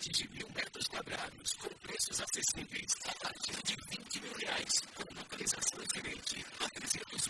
partir de 1.000 metros quadrados, com preços acessíveis a partir de R$ 20.000, com localização excelente a 300